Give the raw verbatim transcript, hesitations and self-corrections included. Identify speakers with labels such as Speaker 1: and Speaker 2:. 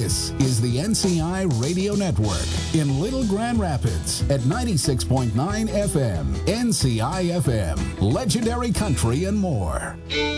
Speaker 1: This is the N C I Radio Network in Little Grand Rapids at ninety-six point nine F M, N C I F M, Legendary Country and more.